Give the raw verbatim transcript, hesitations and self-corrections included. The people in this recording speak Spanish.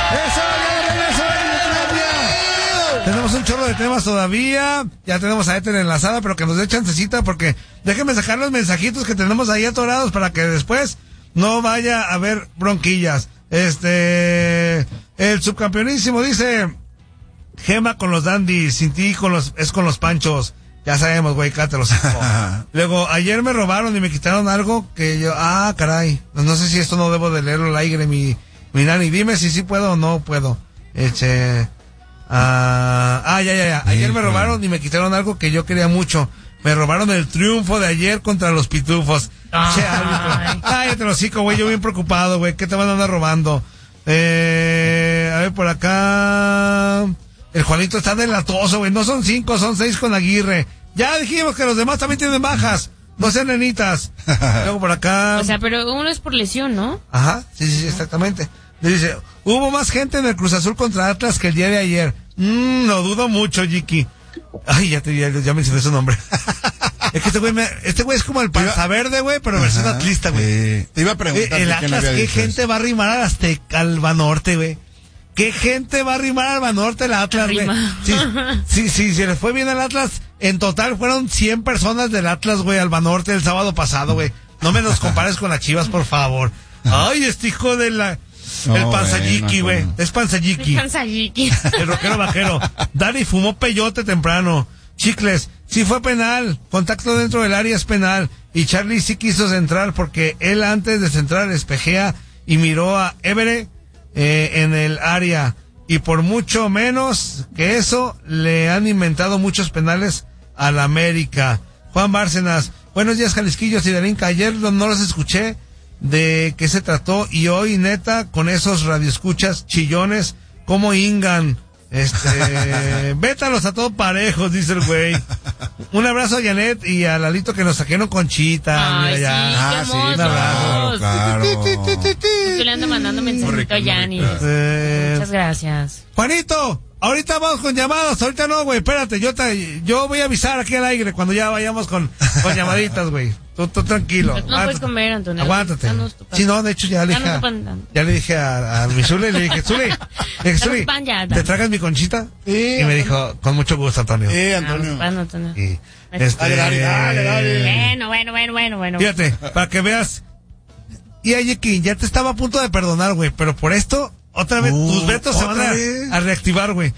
Eso, ya regreso, tenemos un chorro de temas todavía. Ya tenemos a Ethel enlazada, pero que nos dé chancecita porque déjenme sacar los mensajitos que tenemos ahí atorados para que después no vaya a haber bronquillas. Este, el subcampeonísimo dice: Gema con los dandies, sin ti con los, es con los panchos. Ya sabemos, güey, cátelos. Luego, ayer me robaron y me quitaron algo que yo, ah, caray. No sé si esto no debo de leerlo al aire, mi, mi nani. Dime si sí puedo o no puedo. Eche, ah, ah, ya, ya, ya. Ayer me robaron y me quitaron algo que yo quería mucho. Me robaron el triunfo de ayer contra los pitufos. Che, árbitro. Cállate los hocico, güey, yo bien preocupado, güey. ¿Qué te van a andar robando? Eh, a ver, por acá. El Juanito está delatoso, güey. No son cinco, son seis con Aguirre. Ya dijimos que los demás también tienen bajas. No sean nenitas. Luego por acá. O sea, pero uno es por lesión, ¿no? Ajá, sí, sí, exactamente. Le dice, hubo más gente en el Cruz Azul contra Atlas que el día de ayer. Mmm, lo dudo mucho, Jiki. Ay, ya te ya, ya mencioné su nombre. Es que este güey, me, este güey es como el panza verde, güey, pero versión atlista, güey. Eh, te iba a preguntar. Eh, el Atlas, ¿qué gente va a arrimar al Azteca, al Banorte, güey? ¿Qué gente va a arrimar al Banorte, el Atlas, güey? Sí, sí, sí, se les fue bien al Atlas. En total fueron cien personas del Atlas, güey, al Banorte el sábado pasado, güey. No me los compares con las Chivas, por favor. Ay, este hijo de la... No, el panzayiki, güey. bueno, Es panzayiki. El panzayiki. El rockero vaquero. Dani fumó peyote temprano. Chicles, sí fue penal. Contacto dentro del área es penal. Y Charlie sí quiso centrar porque él antes de centrar espejea y miró a Évere eh, en el área. Y por mucho menos que eso, le han inventado muchos penales al América. Juan Bárcenas, buenos días, Jalisquillos y Darinka. Ayer no los escuché de qué se trató y hoy neta con esos radioescuchas chillones como hingan, este, vétalos a todos parejos, dice el güey. Un abrazo a Janet y a Lalito que nos saquearon Conchita. Ay, mira, ya. sí, Ah, sí, qué claro, claro. Yo le ando mandando mensajito a Yanis. Eh, Muchas gracias. Juanito, ahorita vamos con llamadas, ahorita no, güey, espérate, yo te, yo voy a avisar aquí al aire cuando ya vayamos con, con llamaditas, güey. Tú, tú tranquilo. No Ah, puedes comer, Antonio. Aguántate. Danos tu pan. Sí, no, de hecho ya le dije, Danos tu a, pan. ya le dije a, a mi Zuli, le dije, Zuli, le dije, Zuli, tu pan ya, ¿te dame. tragas mi Conchita? Sí, Y me dijo, con mucho gusto, Antonio. Eh, Danos tu Antonio. pan, Antonio. Y, este, Dale, dale, dale, dale. Bueno, bueno, bueno, bueno, bueno. Fíjate, para que veas. Y Ayeki, ya te estaba a punto de perdonar, güey, pero por esto, otra vez, tus vetos se van ¿otra a, vez? a reactivar, güey.